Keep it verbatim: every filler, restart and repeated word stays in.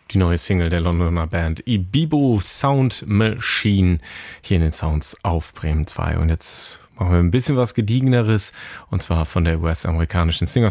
die neue Single der Londoner Band Ibibo Sound Machine hier in den Sounds auf Bremen zwei. Und jetzt machen wir ein bisschen was Gediegeneres, und zwar von der U S-amerikanischen Singer